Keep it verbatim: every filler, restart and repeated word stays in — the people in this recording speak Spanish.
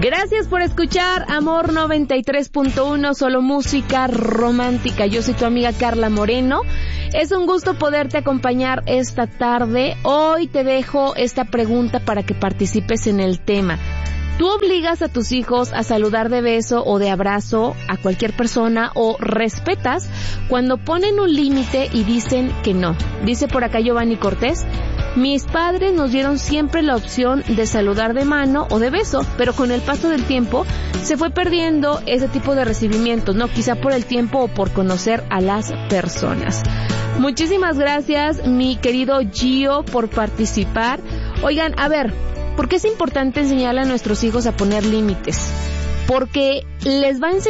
Gracias por escuchar Amor noventa y tres punto uno, solo música romántica. Yo soy tu amiga Carla Moreno. Es un gusto poderte acompañar esta tarde. Hoy te dejo esta pregunta para que participes en el tema. ¿Tú obligas a tus hijos a saludar de beso o de abrazo a cualquier persona o respetas cuando ponen un límite y dicen que no? Dice por acá Giovanni Cortés: mis padres nos dieron siempre la opción de saludar de mano o de beso, pero con el paso del tiempo se fue perdiendo ese tipo de recibimientos, ¿no? Quizá por el tiempo o por conocer a las personas. Muchísimas gracias, mi querido Gio, por participar. Oigan, a ver, ¿por qué es importante enseñarle a nuestros hijos a poner límites? Porque les va a enseñar